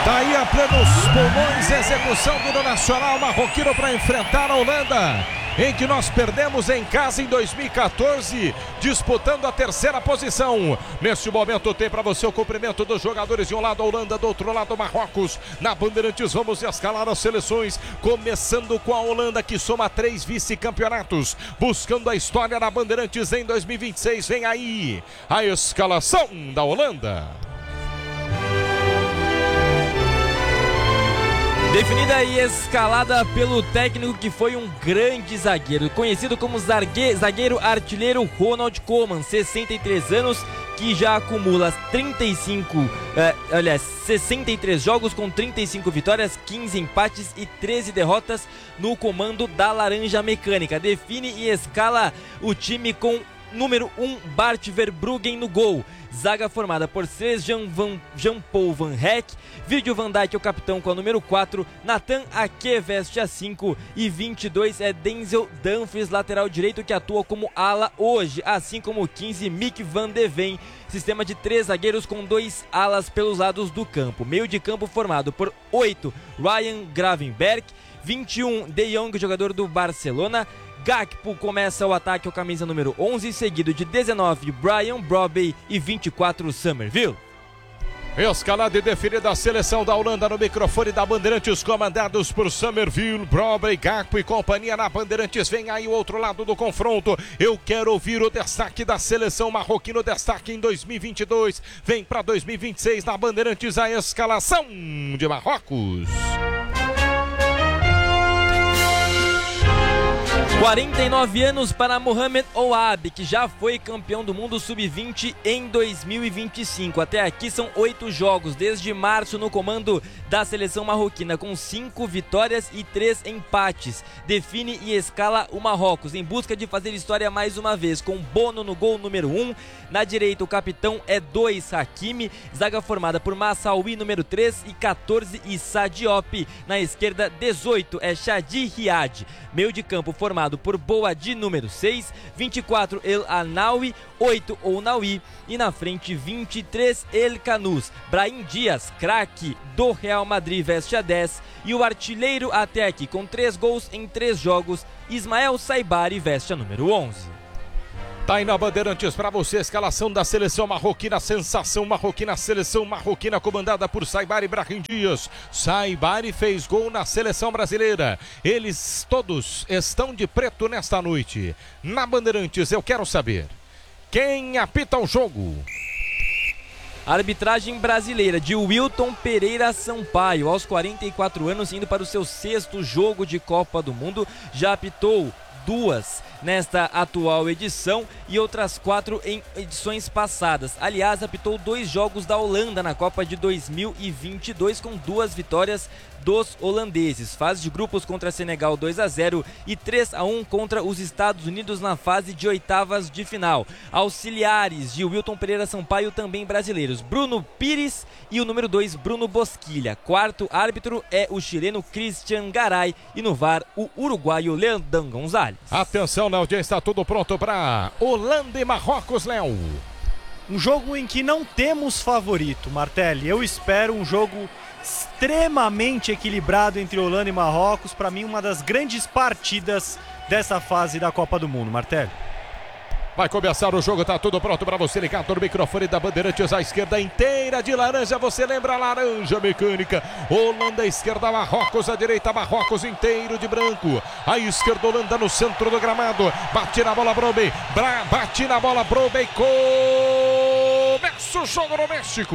Tá aí a plenos pulmões, execução do nacional marroquino para enfrentar a Holanda, em que nós perdemos em casa em 2014, disputando a terceira posição. Neste momento tem para você o cumprimento dos jogadores de um lado a Holanda, do outro lado Marrocos. Na Bandeirantes vamos escalar as seleções, começando com a Holanda, que soma 3 vice-campeonatos, buscando a história na Bandeirantes em 2026. Vem aí a escalação da Holanda. Definida e escalada pelo técnico que foi um grande zagueiro, conhecido como zagueiro artilheiro Ronald Koeman, 63 anos, que já acumula 63 jogos com 35 vitórias, 15 empates e 13 derrotas no comando da Laranja Mecânica. Define e escala o time com número 1, Bart Verbruggen no gol. Zaga formada por Jean-Paul Van Hecke, Virgil van Dijk é o capitão com a número 4, Nathan Ake veste a 5 e 22 é Denzel Dumfries, lateral direito, que atua como ala hoje, assim como o 15, Mick van de Ven. Sistema de 3 zagueiros com 2 alas pelos lados do campo. Meio de campo formado por 8, Ryan Gravenberch, 21, De Jong, jogador do Barcelona. Gakpo começa o ataque, o camisa número 11, seguido de 19, Brian Brobey e 24, Summerville. Escalada e definida a seleção da Holanda no microfone da Bandeirantes, comandados por Summerville, Brobey, Gakpo e companhia na Bandeirantes. Vem aí o outro lado do confronto. Eu quero ouvir o destaque da seleção marroquina, o destaque em 2022. Vem para 2026 na Bandeirantes a escalação de Marrocos. 49 anos para Mohamed Ouabi, que já foi campeão do mundo sub-20 em 2025. Até aqui são 8 jogos, desde março no comando da seleção marroquina, com 5 vitórias e 3 empates. Define e escala o Marrocos, em busca de fazer história mais uma vez, com Bono no gol número 1. Na direita o capitão é 2, Hakimi. Zaga formada por Massaoui, número 3, e 14, Issa Diop. Na esquerda, 18, é Shadi Riad. Meio de campo formado por Boadi, número 6, 24, El Anawi, 8, Ounawi, e na frente 23, El Kanous. Brahim Dias, craque do Real Madrid, veste a 10, e o artilheiro até aqui com 3 gols em 3 jogos, Ismael Saibari, veste a número 11. Tá aí na Bandeirantes para você a escalação da seleção marroquina, sensação marroquina, seleção marroquina comandada por Saibari Brahim Dias. Saibari fez gol na seleção brasileira. Eles todos estão de preto nesta noite. Na Bandeirantes eu quero saber quem apita o jogo. Arbitragem brasileira de Wilton Pereira Sampaio, aos 44 anos, indo para o seu 6º jogo de Copa do Mundo, já apitou 2 nesta atual edição e outras 4 em edições passadas. Aliás, apitou 2 jogos da Holanda na Copa de 2022 com 2 vitórias dos holandeses. Fase de grupos contra Senegal 2-0 e 3-1 contra os Estados Unidos na fase de oitavas de final. Auxiliares de Wilton Pereira Sampaio, também brasileiros, Bruno Pires e o número 2, Bruno Bosquilha. 4º árbitro é o chileno Christian Garay e no VAR o uruguaio Leandro Gonzalez. Atenção, Léo, já está tudo pronto para Holanda e Marrocos, Léo. Um jogo em que não temos favorito, Martelli. Eu espero um jogo extremamente equilibrado entre Holanda e Marrocos. Para mim, uma das grandes partidas dessa fase da Copa do Mundo, Martelli. Vai começar o jogo, tá tudo pronto para você ligar no microfone da Bandeirantes. À esquerda inteira de laranja, você lembra a Laranja Mecânica. Holanda à esquerda, Marrocos à direita, Marrocos inteiro de branco. À esquerda, Holanda no centro do gramado. Bate na bola, Brobey. Bate na bola, Brobey. Começa o jogo no México.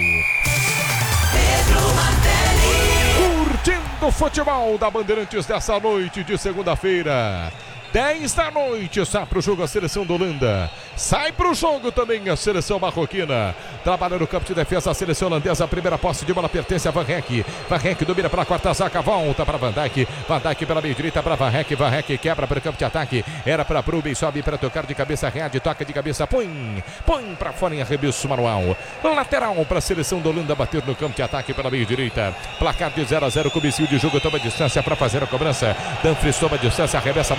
Curtindo o futebol da Bandeirantes dessa noite de segunda-feira. 10 da noite, sai pro jogo a seleção da Holanda. Sai pro jogo também a seleção marroquina. Trabalha no campo de defesa a seleção holandesa. A primeira posse de bola pertence a Van Hecke. Van Hecke domina para a quarta zaga. Volta para Van Dijk. Van Dijk pela meia direita para Van Hecke. Van Hecke quebra para o campo de ataque. Era para Brubey. Sobe para tocar de cabeça. Riad toca de cabeça. Põe para fora em arremesso manual. Lateral para a seleção da Holanda bater no campo de ataque pela meia direita. Placar de 0-0. Comecinho de jogo. Toma distância para fazer a cobrança. Dumfries toma distância. Arremessa a bola. Volta.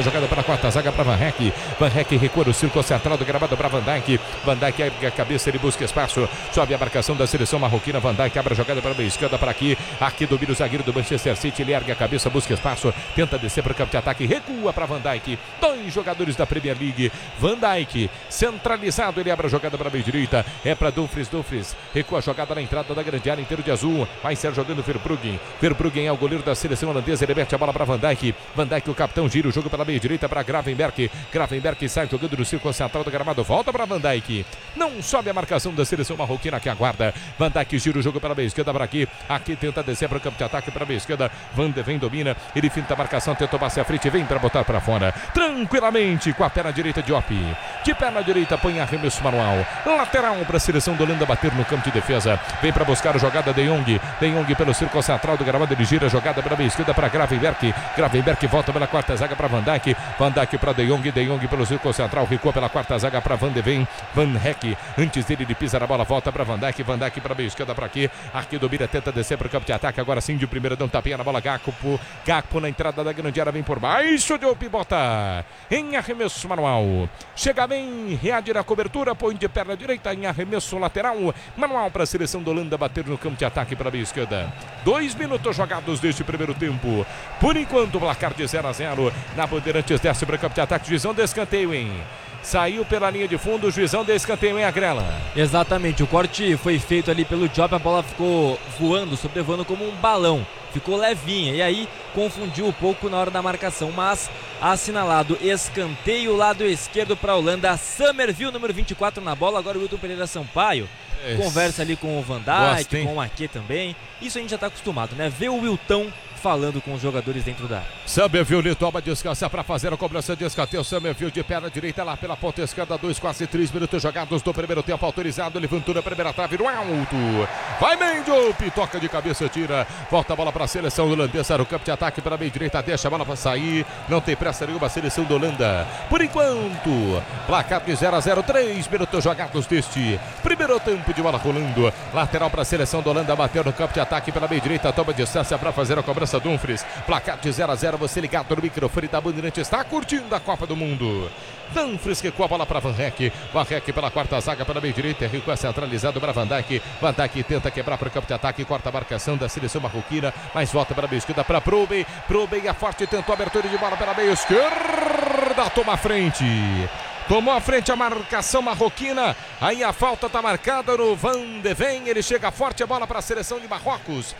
jogada pela quarta zaga para Van Heck. Van Heck recua no círculo central do gramado para Van Dijk. Van Dijk ergue a cabeça, ele busca espaço. Sobe a marcação da seleção marroquina. Van Dijk abre a jogada para a esquerda para aqui. Aqui domina o zagueiro do Manchester City. Ele ergue a cabeça, busca espaço. Tenta descer para o campo de ataque. Recua para Van Dijk. 2 jogadores da Premier League. Van Dijk centralizado. Ele abre a jogada para a meia direita. É para Dumfries. Dumfries recua a jogada na entrada da grande área, inteiro de azul. Vai ser jogando Verbruggen. Verbruggen é o goleiro da seleção holandesa. Ele mete a bola para Van Dijk. Van Dijk, o capitão, gira o jogo pela meia direita para Gravenberch. Gravenberch sai jogando no círculo central do gramado. Volta para Van Dijk. Não sobe a marcação da seleção marroquina que aguarda. Van Dijk gira o jogo pela meia esquerda para aqui. Aqui tenta descer para o campo de ataque para a meia esquerda. Van de Ven domina. Ele finta a marcação, tentou passar à frente. Vem para botar para fora. Tranquilamente com a perna direita de Diop. De perna direita põe arremesso manual. Lateral para a seleção da Holanda bater no campo de defesa. Vem para buscar a jogada De Jong. De Jong pelo círculo central do gramado. Ele gira a jogada pela meia esquerda para Gravenberch. Gravenberch volta pela quarta zaga para Van Dijk. Van Dijk para De Jong. De Jong pelo círculo central. Recua pela quarta zaga para Van de Ven. Van Heck. Antes dele, ele pisa na bola. Volta para Van Dijk. Van Dijk para a meia esquerda para aqui. Aqui domina, tenta descer para o campo de ataque. Agora sim, de primeira, dá um tapinha na bola. Gakpo na entrada da grande área. Vem por baixo. Diop bota em arremesso manual. Chega bem, reage na cobertura. Põe de perna direita em arremesso lateral. Manual para a seleção da Holanda bater no campo de ataque para a meia esquerda. 2 minutos jogados deste primeiro tempo. Por enquanto, o placar de 0-0. Na Bandeirantes desce para o campo de ataque. Juizão de escanteio, hein? Saiu pela linha de fundo, o juizão de escanteio em Agrela. Exatamente, o corte foi feito ali pelo Diop, a bola ficou voando, sobrevoando como um balão. Ficou levinha e aí confundiu um pouco na hora da marcação, mas assinalado escanteio, lado esquerdo para a Holanda. Summerville, número 24 na bola, agora o Wilton Pereira Sampaio. Conversa ali com o Van Dijk, com o Maquet também. Isso a gente já está acostumado, né? Ver o Wilton falando com os jogadores dentro da área. Summerville toma descansa para fazer a cobrança de escanteio. Summerville de perna direita lá pela ponta esquerda. 2, quase 3 minutos jogados do primeiro tempo. Autorizado, levantou na primeira trave no alto. Vai Diop, toca de cabeça, tira. Volta a bola para a seleção holandesa no campo de ataque para a meia direita. Deixa a bola para sair. Não tem pressa nenhuma a seleção da Holanda. Por enquanto, placar de 0-0. 3 minutos jogados deste primeiro tempo de bola rolando. Lateral para a seleção da Holanda. Bateu no campo de ataque pela meia direita. Toma distância para fazer a cobrança. Dumfries, placar de 0-0, você ligado no microfone da Bandeirante, está curtindo a Copa do Mundo. Dumfries recua a bola para Van Heck. Van Heck pela quarta zaga para a meia direita, recua centralizado para Van Dijk. Van Dijk tenta quebrar para o campo de ataque, corta a marcação da seleção marroquina, mas volta para a meia esquerda para Probe. Probe é forte, tentou a abertura de bola pela meia esquerda, toma a frente. Tomou a frente a marcação marroquina. Aí a falta está marcada no Van de Ven. Ele chega forte, a bola para a seleção de Marrocos.